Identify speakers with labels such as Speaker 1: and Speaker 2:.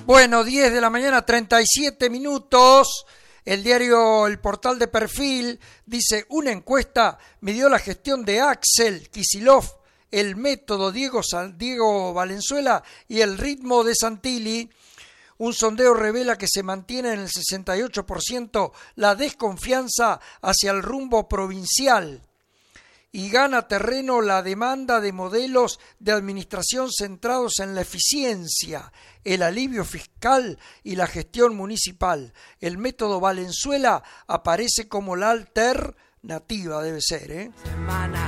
Speaker 1: Bueno, 10 de la mañana, 37 minutos. El diario El Portal de Perfil dice: una encuesta midió la gestión de Axel Kicillof, el método Diego Valenzuela y el ritmo de Santilli. Un sondeo revela que se mantiene en el 68% la desconfianza hacia el rumbo provincial y gana terreno la demanda de modelos de administración centrados en la eficiencia, el alivio fiscal y la gestión municipal. El método Valenzuela aparece como la alternativa, debe ser,